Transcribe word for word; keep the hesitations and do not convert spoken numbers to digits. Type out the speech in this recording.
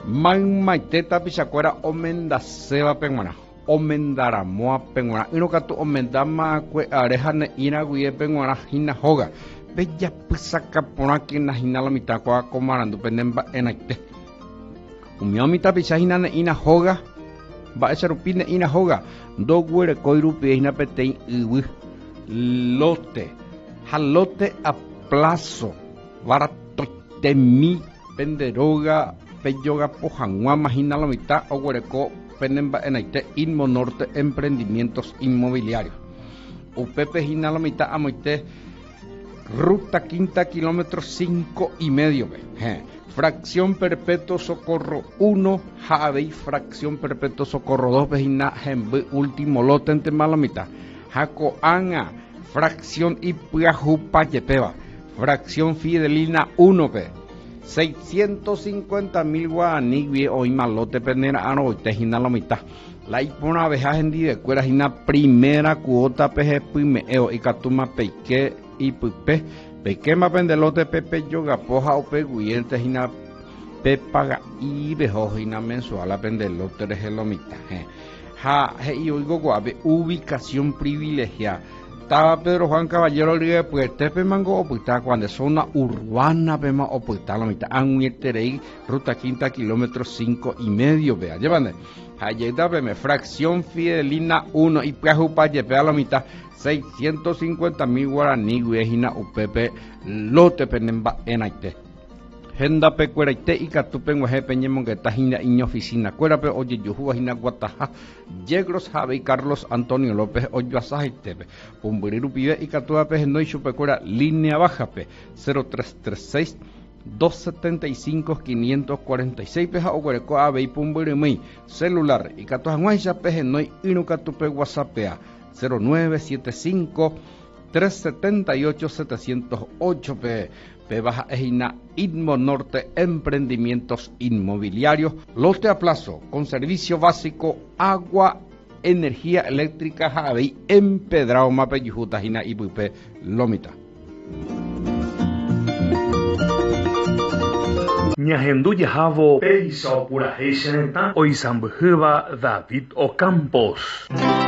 Man maiteta pichacuera omenda seba penguana. Omendara moa penguana. Ino katu omendama kwe areja ne ina guie penguana hina hoga. Bella pisaka ponaki na hina la mitad kwa komarandu penemba enaite. Umio mitad pichajina ne ina hoga. Ba esa rupine ina hoga. Do guere koirupi ina petein iwi. Lote. Jalote a plazo. Varatoite mi penderoga. Peyoga pojangua magina la mitad o guereco penemba enaite Inmo Norte Emprendimientos Inmobiliarios. Upepe gina la mitad amoite ruta quinta kilómetro cinco y medio. Je. Fracción Perpetuo Socorro uno, Javei, Fracción Perpetuo Socorro dos, vejina Jembe, último lote en tema la mitad. Jaco Anga, Fracción Ipiajupa Yepeba, Fracción Fidelina uno, pe. seiscientos cincuenta mil guaraní hoy malote penera ano tejina la mitad. La ipona abeja en de cuera jina primera cuota peje primeo y catuma peque y pupe peque ma pendelote pepe yoga poja o peguiente jina pepaga y bejo jina mensual a pendelote de la mitad. Ja y oigo guave ubicación privilegiada. Estaba Pedro Juan Caballero de Puerto Pemango opuesta cuando zona urbana pema opuesta la mitad anguiterei ruta quinta kilómetro cinco y medio vea llevan ayeda peme fracción Fidelina uno y Piajupa yepea la mitad seiscientos cincuenta mil guaraní guejina upepe lote penemba enaite Henda pe cueraite y catupen guaje peñemon que tajina iña oficina cuerape oye yuju ajina guataja Yegros Javi Carlos Antonio López oyo asajaitepe pumburiru pibe y catuape no y chupecuera línea baja pe cero tres tres seis dos setenta y cinco quinientos cuarenta y seis peja o cuereco ave y pumburimui celular y catuanguaja peje no y inu catupe whatsappea cero nueve siete cinco tres siete ocho siete cero ocho pe P baja ejina Inmo Norte Emprendimientos Inmobiliarios, lote a plazo con servicio básico, agua, energía eléctrica, Javi, empedrado mape yujuta jina ipupe lomita. Ñahendu yahavo Peisa pura heiseneta Oisambuhuba David Ocampos.